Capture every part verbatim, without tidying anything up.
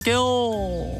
깨요.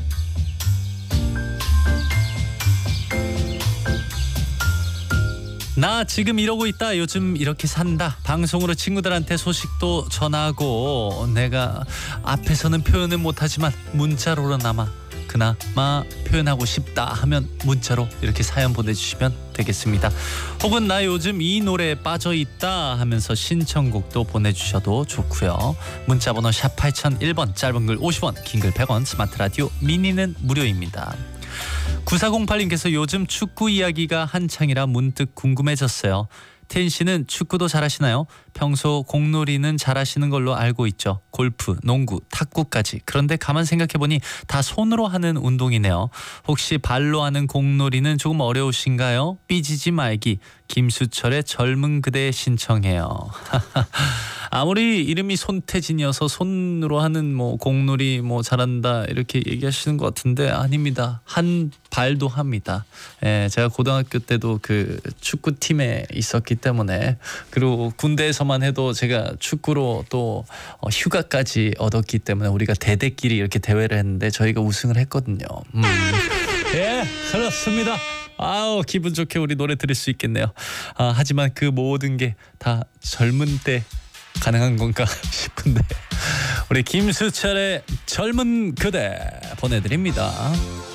나 지금 이러고 있다. 요즘 이렇게 산다. 방송으로 친구들한테 소식도 전하고 내가 앞에서는 표현은 못하지만 문자로나마 그나마 표현하고 싶다 하면 문자로 이렇게 사연 보내주시면 되겠습니다. 혹은 나 요즘 이 노래에 빠져있다 하면서 신청곡도 보내주셔도 좋고요. 문자번호 샵 팔공공일 번, 짧은 글 오십 원, 긴 글 백 원, 스마트 라디오 미니는 무료입니다. 구사공팔 님께서 요즘 축구 이야기가 한창이라 문득 궁금해졌어요. 태인 씨는 축구도 잘하시나요? 평소 공놀이는 잘하시는 걸로 알고 있죠. 골프, 농구, 탁구까지. 그런데 가만 생각해보니 다 손으로 하는 운동이네요. 혹시 발로 하는 공놀이는 조금 어려우신가요? 삐지지 말기. 김수철의 젊은 그대 신청해요. 아무리 이름이 손태진이어서 손으로 하는 뭐 공놀이 뭐 잘한다 이렇게 얘기하시는 것 같은데 아닙니다. 한 발도 합니다. 예, 제가 고등학교 때도 그 축구팀에 있었기 때문에, 그리고 군대에서만 해도 제가 축구로 또 휴가까지 얻었기 때문에 우리가 대대끼리 이렇게 대회를 했는데 저희가 우승을 했거든요. 음. 예, 그렇습니다. 아우, 기분 좋게 우리 노래 들을 수 있겠네요. 아, 하지만 그 모든 게 다 젊은 때 가능한 건가 싶은데 우리 김수철의 젊은 그대 보내드립니다.